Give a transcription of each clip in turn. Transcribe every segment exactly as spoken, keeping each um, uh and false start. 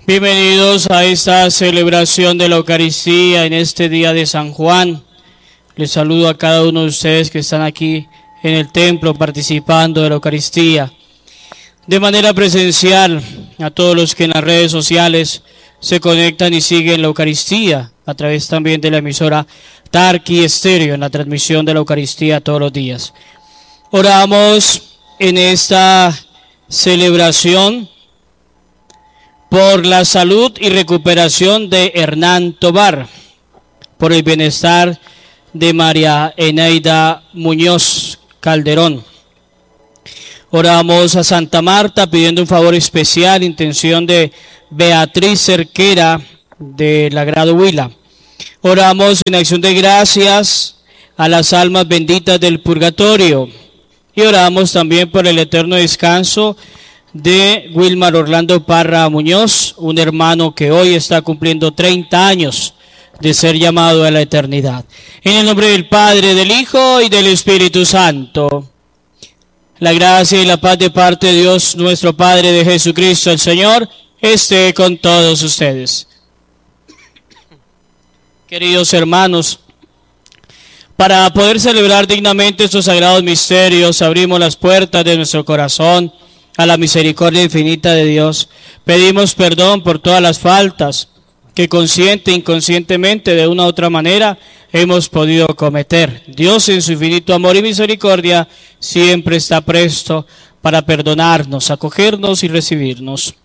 Bienvenidos a esta celebración de la Eucaristía en este día de San Juan. Les saludo a cada uno de ustedes que están aquí en el templo participando de la Eucaristía. De manera presencial, a todos los que en las redes sociales se conectan y siguen la Eucaristía, a través también de la emisora Tarqui Estéreo, en la transmisión de la Eucaristía todos los días. Oramos en esta celebración por la salud y recuperación de Hernán Tobar, por el bienestar de María Eneida Muñoz Calderón. Oramos a Santa Marta pidiendo un favor especial, intención de Beatriz Cerquera de la Grado Huila. Oramos en acción de gracias a las almas benditas del purgatorio y oramos también por el eterno descanso de Wilmar Orlando Parra Muñoz, un hermano que hoy está cumpliendo treinta años de ser llamado a la eternidad. En el nombre del Padre, del Hijo y del Espíritu Santo. La gracia y la paz de parte de Dios, nuestro Padre, de Jesucristo el Señor, esté con todos ustedes. Queridos hermanos, para poder celebrar dignamente estos sagrados misterios, abrimos las puertas de nuestro corazón a la misericordia infinita de Dios. Pedimos perdón por todas las faltas que consciente e inconscientemente de una u otra manera hemos podido cometer. Dios en su infinito amor y misericordia siempre está presto para perdonarnos, acogernos y recibirnos.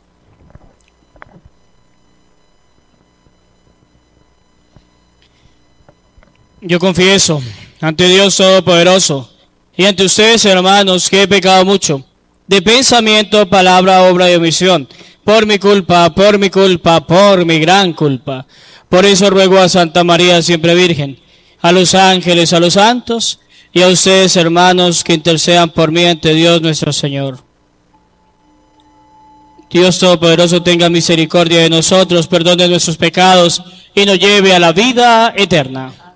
Yo confieso ante Dios Todopoderoso y ante ustedes, hermanos, que he pecado mucho, de pensamiento, palabra, obra y omisión, por mi culpa, por mi culpa, por mi gran culpa. Por eso ruego a Santa María siempre Virgen, a los ángeles, a los santos, y a ustedes, hermanos, que intercedan por mí ante Dios nuestro Señor. Dios Todopoderoso tenga misericordia de nosotros, perdone nuestros pecados, y nos lleve a la vida eterna.